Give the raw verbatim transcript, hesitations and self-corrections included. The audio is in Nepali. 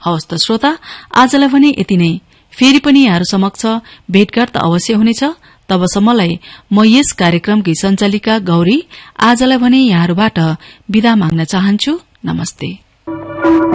हवस् त श्रोता, आजलाई भने यति नै। फेरि पनि यहाँहरू समक्ष भेटघाट त अवश्य हुनेछ। तबसम्मलाई म यस कार्यक्रमकी संचालिका गौरी आजलाई भने यहाँहरूबाट विदा माग्न चाहन्छु। नमस्ते।